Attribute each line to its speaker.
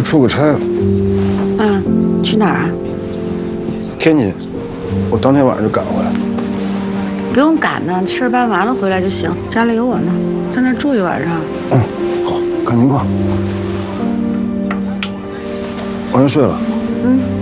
Speaker 1: 出个差。
Speaker 2: 啊，去哪儿啊？
Speaker 1: 天津，我当天晚上就赶回来。
Speaker 2: 不用赶呢，事儿办完了回来就行。家里有我呢，在那儿住一晚上。
Speaker 1: 嗯，好，赶紧逛。我先睡了。
Speaker 2: 嗯。